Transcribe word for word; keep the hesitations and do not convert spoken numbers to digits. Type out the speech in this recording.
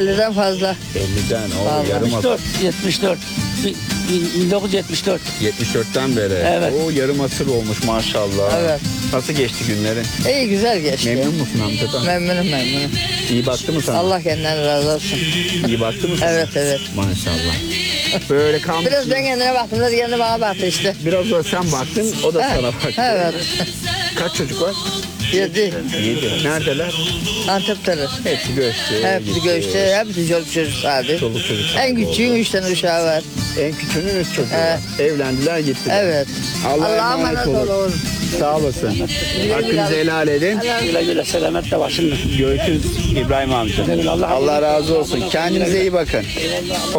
elliden fazla. elliden o Vallahi. yarım asır. yetmiş dört. bin dokuz yüz yetmiş dört. yetmiş dörtten beri. Evet. O yarım asır olmuş maşallah. Evet. Nasıl geçti günlerin? İyi güzel geçti. Memnun musun amcadan? Memnunum memnunum. İyi baktı mı sana? Allah kendinden razı olsun. İyi baktı mı sana? Evet evet. Maşallah. Böyle kalmış. Biraz ben kendine baktım da kendi bana baktı işte. Biraz da sen baktın, o da sana baktı. Evet. Kaç çocuk var? Yedi. Yedi. Neredeler? Antep'teler. Hepsi göçtü. Hepsi gitti. göçtü. Hepsi çoluk çocuk sahibi. Çoluk çocuk En sahibi küçüğün oldu. üç tane uşağı var. En küçüğünün üç çocuğu Evet. var. Evlendiler gittiler. Evet. Allah'a Allah'a emanet emanet olun. olun. Sağ olasın. Hakkınızı helal edin. Güle güle selametle başında. Görüşürüz İbrahim amca. Allah Allah razı olsun. Kendinize iyi bakın.